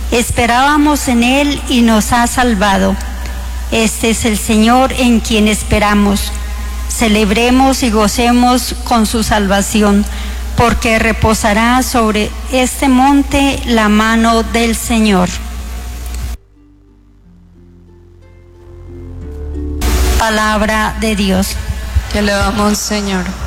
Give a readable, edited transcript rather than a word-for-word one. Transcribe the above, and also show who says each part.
Speaker 1: Esperábamos en Él y nos ha salvado. Este es el Señor en quien esperamos. Celebremos y gocemos con su salvación, porque reposará sobre este monte la mano del Señor. Palabra de Dios.
Speaker 2: Te alabamos, Señor.